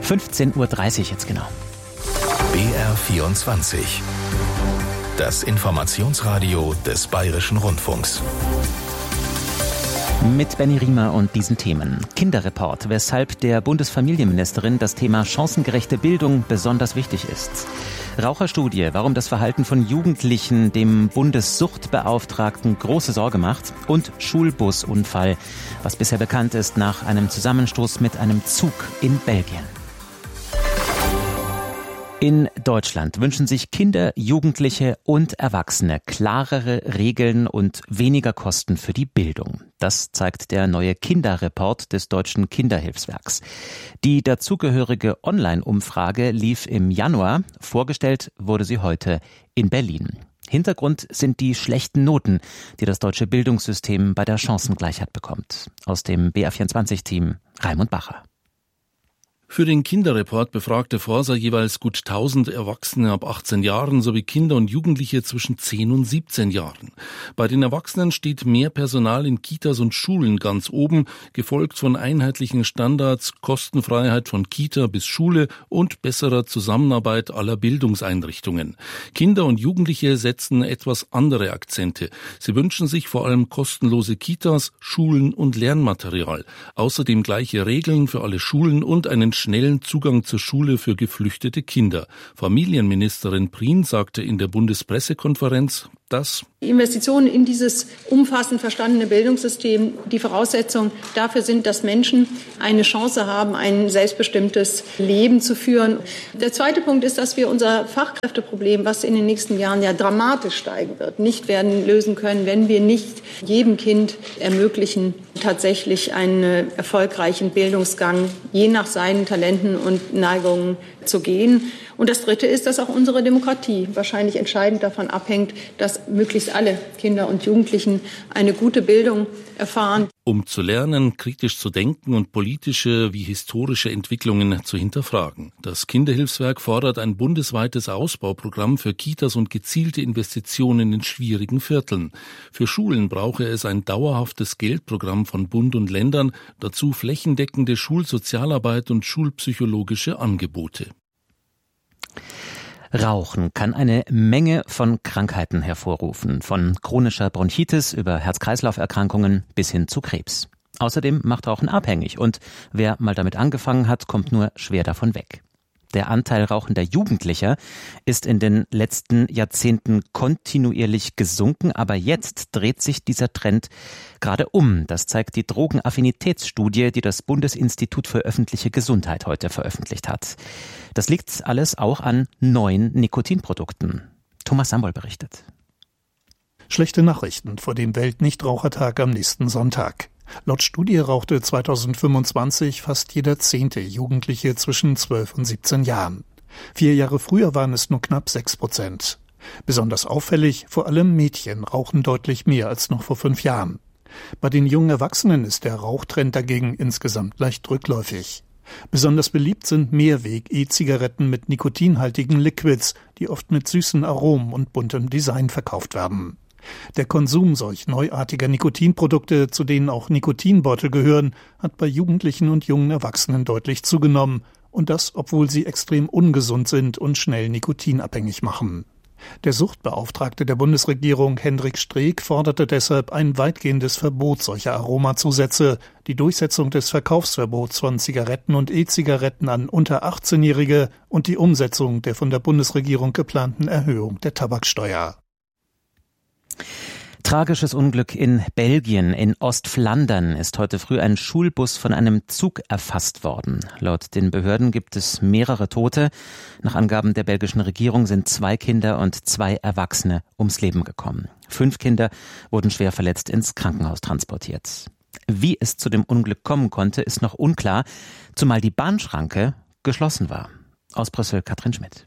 15:30 Uhr jetzt genau. BR24. Das Informationsradio des Bayerischen Rundfunks. Mit Benny Riemer und diesen Themen. Kinderreport, weshalb der Bundesfamilienministerin das Thema chancengerechte Bildung besonders wichtig ist. Raucherstudie, warum das Verhalten von Jugendlichen dem Bundessuchtbeauftragten große Sorge macht. Und Schulbusunfall, was bisher bekannt ist nach einem Zusammenstoß mit einem Zug in Belgien. In Deutschland wünschen sich Kinder, Jugendliche und Erwachsene klarere Regeln und weniger Kosten für die Bildung. Das zeigt der neue Kinderreport des Deutschen Kinderhilfswerks. Die dazugehörige Online-Umfrage lief im Januar. Vorgestellt wurde sie heute in Berlin. Hintergrund sind die schlechten Noten, die das deutsche Bildungssystem bei der Chancengleichheit bekommt. Aus dem BR24-Team Raimund Bacher. Für den Kinderreport befragte Forsa jeweils gut 1000 Erwachsene ab 18 Jahren sowie Kinder und Jugendliche zwischen 10 und 17 Jahren. Bei den Erwachsenen steht mehr Personal in Kitas und Schulen ganz oben, gefolgt von einheitlichen Standards, Kostenfreiheit von Kita bis Schule und besserer Zusammenarbeit aller Bildungseinrichtungen. Kinder und Jugendliche setzen etwas andere Akzente. Sie wünschen sich vor allem kostenlose Kitas, Schulen und Lernmaterial. Außerdem gleiche Regeln für alle Schulen und einen schnellen Zugang zur Schule für geflüchtete Kinder. Familienministerin Prien sagte in der Bundespressekonferenz, dass die Investitionen in dieses umfassend verstandene Bildungssystem die Voraussetzung dafür sind, dass Menschen eine Chance haben, ein selbstbestimmtes Leben zu führen. Der zweite Punkt ist, dass wir unser Fachkräfteproblem, was in den nächsten Jahren ja dramatisch steigen wird, nicht werden lösen können, wenn wir nicht jedem Kind ermöglichen, tatsächlich einen erfolgreichen Bildungsgang je nach seinen Talenten und Neigungen zu gehen. Und das Dritte ist, dass auch unsere Demokratie wahrscheinlich entscheidend davon abhängt, dass möglichst alle Kinder und Jugendlichen eine gute Bildung erfahren. Um zu lernen, kritisch zu denken und politische wie historische Entwicklungen zu hinterfragen. Das Kinderhilfswerk fordert ein bundesweites Ausbauprogramm für Kitas und gezielte Investitionen in schwierigen Vierteln. Für Schulen brauche es ein dauerhaftes Geldprogramm von Bund und Ländern, dazu flächendeckende Schulsozialarbeit und schulpsychologische Angebote. Rauchen kann eine Menge von Krankheiten hervorrufen, von chronischer Bronchitis über Herz-Kreislauf-Erkrankungen bis hin zu Krebs. Außerdem macht Rauchen abhängig und wer mal damit angefangen hat, kommt nur schwer davon weg. Der Anteil rauchender Jugendlicher ist in den letzten Jahrzehnten kontinuierlich gesunken, aber jetzt dreht sich dieser Trend gerade um. Das zeigt die Drogenaffinitätsstudie, die das Bundesinstitut für öffentliche Gesundheit heute veröffentlicht hat. Das liegt alles auch an neuen Nikotinprodukten. Thomas Sambol berichtet. Schlechte Nachrichten vor dem Weltnichtrauchertag am nächsten Sonntag. Laut Studie rauchte 2025 fast jeder 10. Jugendliche zwischen 12 und 17 Jahren. 4 Jahre früher waren es nur knapp 6%. Besonders auffällig, vor allem Mädchen rauchen deutlich mehr als noch vor 5 Jahren. Bei den jungen Erwachsenen ist der Rauchtrend dagegen insgesamt leicht rückläufig. Besonders beliebt sind Mehrweg-E-Zigaretten mit nikotinhaltigen Liquids, die oft mit süßen Aromen und buntem Design verkauft werden. Der Konsum solch neuartiger Nikotinprodukte, zu denen auch Nikotinbeutel gehören, hat bei Jugendlichen und jungen Erwachsenen deutlich zugenommen. Und das, obwohl sie extrem ungesund sind und schnell nikotinabhängig machen. Der Suchtbeauftragte der Bundesregierung, Hendrik Streeck, forderte deshalb ein weitgehendes Verbot solcher Aromazusätze, die Durchsetzung des Verkaufsverbots von Zigaretten und E-Zigaretten an unter 18-Jährige und die Umsetzung der von der Bundesregierung geplanten Erhöhung der Tabaksteuer. Tragisches Unglück in Belgien. In Ostflandern ist heute früh ein Schulbus von einem Zug erfasst worden. Laut den Behörden gibt es mehrere Tote. Nach Angaben der belgischen Regierung sind 2 Kinder und 2 Erwachsene ums Leben gekommen. 5 Kinder wurden schwer verletzt ins Krankenhaus transportiert. Wie es zu dem Unglück kommen konnte, ist noch unklar, zumal die Bahnschranke geschlossen war. Aus Brüssel Katrin Schmidt.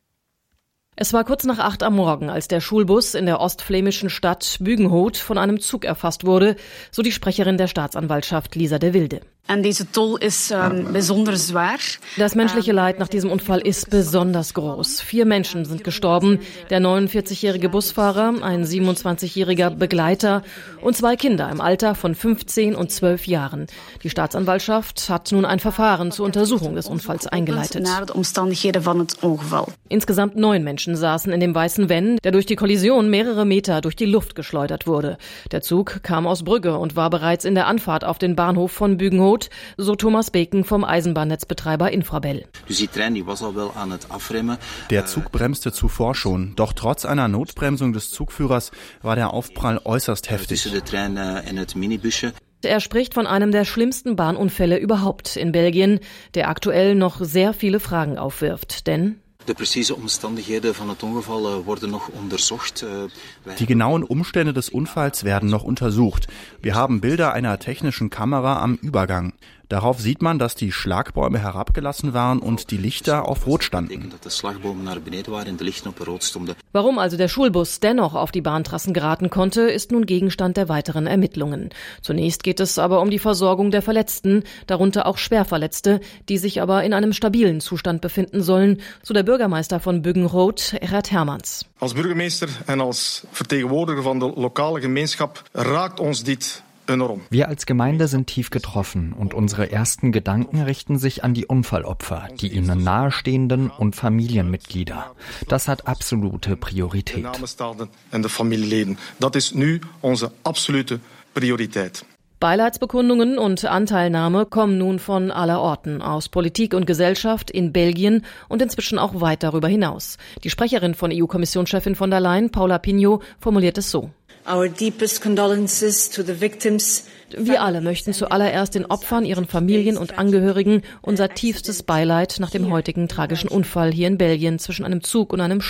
Es war kurz nach 8 am Morgen, als der Schulbus in der ostflämischen Stadt Bügenhout von einem Zug erfasst wurde, so die Sprecherin der Staatsanwaltschaft Lisa de Wilde. Das menschliche Leid nach diesem Unfall ist besonders groß. 4 Menschen sind gestorben. Der 49-jährige Busfahrer, ein 27-jähriger Begleiter und 2 Kinder im Alter von 15 und 12 Jahren. Die Staatsanwaltschaft hat nun ein Verfahren zur Untersuchung des Unfalls eingeleitet. Insgesamt 9 Menschen saßen in dem weißen Van, der durch die Kollision mehrere Meter durch die Luft geschleudert wurde. Der Zug kam aus Brügge und war bereits in der Anfahrt auf den Bahnhof von Bugenhout, so Thomas Beken vom Eisenbahnnetzbetreiber Infrabel. Der Zug bremste zuvor schon, doch trotz einer Notbremsung des Zugführers war der Aufprall äußerst heftig. Er spricht von einem der schlimmsten Bahnunfälle überhaupt in Belgien, der aktuell noch sehr viele Fragen aufwirft, denn Die genauen Umstände des Unfalls werden noch untersucht. Wir haben Bilder einer technischen Kamera am Übergang. Darauf sieht man, dass die Schlagbäume herabgelassen waren und die Lichter auf Rot standen. Warum also der Schulbus dennoch auf die Bahntrassen geraten konnte, ist nun Gegenstand der weiteren Ermittlungen. Zunächst geht es aber um die Versorgung der Verletzten, darunter auch Schwerverletzte, die sich aber in einem stabilen Zustand befinden sollen, so der Bürgermeister von Bugenhout, Erhard Hermans. Als Burgemeester en als vertegenwoordiger van de lokale gemeenschap raakt ons dit enorm. Wir als Gemeinde sind tief getroffen und unsere ersten Gedanken richten sich an die Unfallopfer, die ihnen nahestehenden und Familienmitglieder. Das hat absolute Priorität. En de familieleden. Dat is nu onze absolute prioriteit. Beileidsbekundungen und Anteilnahme kommen nun von aller Orten, aus Politik und Gesellschaft in Belgien und inzwischen auch weit darüber hinaus. Die Sprecherin von EU-Kommissionschefin von der Leyen, Paula Pinho, formuliert es so. Our deepest condolences to the victims. Wir alle möchten zuallererst den Opfern, ihren Familien und Angehörigen unser tiefstes Beileid nach dem heutigen tragischen Unfall hier in Belgien zwischen einem Zug und einem